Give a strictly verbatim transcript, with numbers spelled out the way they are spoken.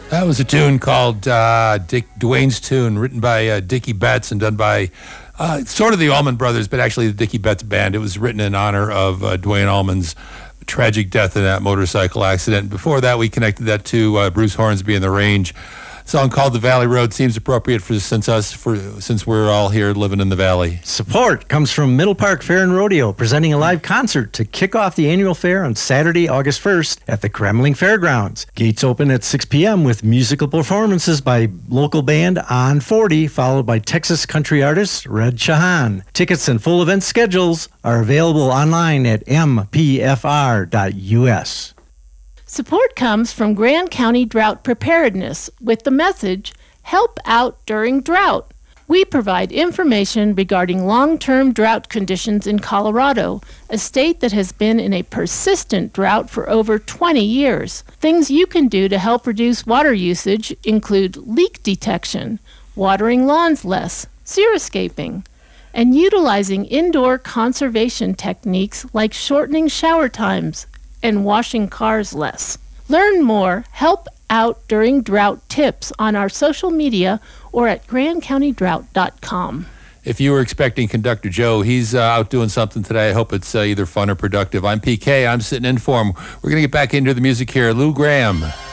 That was a tune called uh, Dick Dwayne's Tune, written by uh, Dickie Betts and done by uh, sort of the Allman Brothers, but actually the Dickie Betts Band. It was written in honor of uh, Dwayne Allman's tragic death in that motorcycle accident. Before that, we connected that to uh, Bruce Hornsby and the Range. Song called "The Valley Road" seems appropriate for since us for since we're all here living in the valley. Support comes from Middle Park Fair and Rodeo, presenting a live concert to kick off the annual fair on Saturday, August first at the Kremling Fairgrounds. Gates open at six p.m. with musical performances by local band On forty, followed by Texas country artist Red Shahan. Tickets and full event schedules are available online at m p f r dot u s. Support comes from Grand County Drought Preparedness with the message, "Help out during drought." We provide information regarding long-term drought conditions in Colorado, a state that has been in a persistent drought for over twenty years. Things you can do to help reduce water usage include leak detection, watering lawns less, xeriscaping, and utilizing indoor conservation techniques like shortening shower times and washing cars less. Learn more Help Out During Drought tips on our social media or at grand county drought dot com. If you were expecting Conductor Joe, he's uh, out doing something today. I hope it's uh, either fun or productive. I'm P K. I'm sitting in for him. We're going to get back into the music here. Lou Gramm.